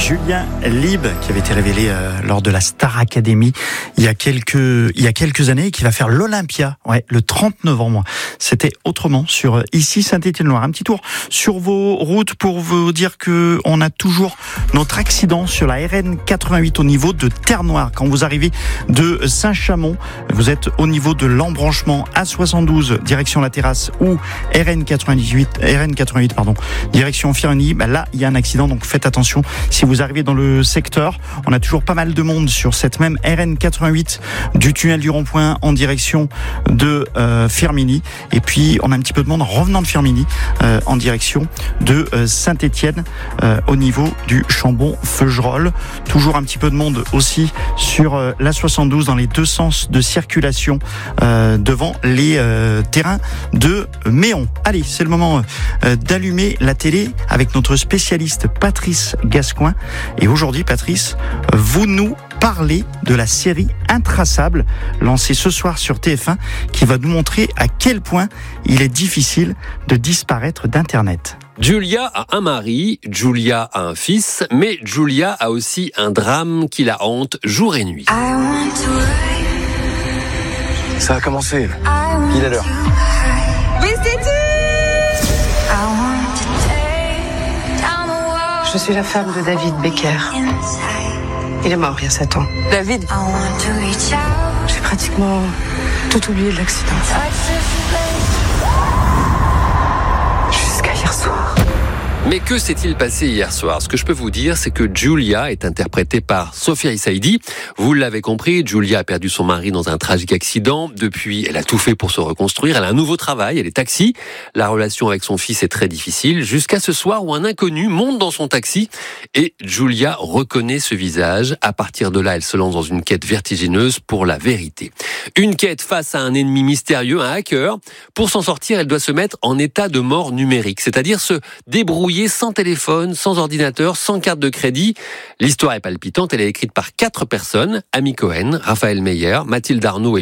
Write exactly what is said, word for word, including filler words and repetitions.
Julien Lieb, qui avait été révélé euh, lors de la Star Academy il y a quelques il y a quelques années, et qui va faire l'Olympia, ouais, le trente novembre. C'était autrement sur euh, ici Saint-Étienne-Loire. Un petit tour sur vos routes pour vous dire que on a toujours notre accident sur la R N quatre-vingt-huit au niveau de Terre-Noire. Quand vous arrivez de Saint-Chamond, vous êtes au niveau de l'embranchement A soixante-douze direction la Terrasse ou R N quatre-vingt-dix-huit R N quatre-vingt-huit pardon direction Firminy. Ben là, il y a un accident, donc faites attention. Si vous arrivez dans le secteur, on a toujours pas mal de monde sur cette même R N quatre-vingt-huit du tunnel du rond-point en direction de euh, Firminy. Et puis, on a un petit peu de monde en revenant de Firminy euh, en direction de euh, Saint-Étienne euh, au niveau du Chambon-Feugerolles. Toujours un petit peu de monde aussi sur euh, l'A soixante-douze dans les deux sens de circulation euh, devant les euh, terrains de Méon. Allez, c'est le moment euh, d'allumer la télé avec notre spécialiste Patrice Gascoin. Et aujourd'hui, Patrice, vous nous parlez de la série Intraçable, lancée ce soir sur T F un, qui va nous montrer à quel point il est difficile de disparaître d'Internet. Julia a un mari, Julia a un fils, mais Julia a aussi un drame qui la hante jour et nuit. Ça a commencé. Il est l'heure. Mais c'est-tu ? Je suis la femme de David Becker. Il est mort il y a sept ans. David. J'ai pratiquement tout oublié de l'accident. Jusqu'à hier soir. Mais que s'est-il passé hier soir ? Ce que je peux vous dire, c'est que Julia est interprétée par Sophia Saïdi. Vous l'avez compris, Julia a perdu son mari dans un tragique accident. Depuis, elle a tout fait pour se reconstruire. Elle a un nouveau travail, elle est taxi. La relation avec son fils est très difficile, jusqu'à ce soir où un inconnu monte dans son taxi et Julia reconnaît ce visage. À partir de là, elle se lance dans une quête vertigineuse pour la vérité. Une quête face à un ennemi mystérieux, un hacker. Pour s'en sortir, elle doit se mettre en état de mort numérique, c'est-à-dire se débrouiller sans téléphone, sans ordinateur, sans carte de crédit. L'histoire est palpitante, elle est écrite par quatre personnes, Amy Cohen, Raphaël Meyer, Mathilde Arnaud et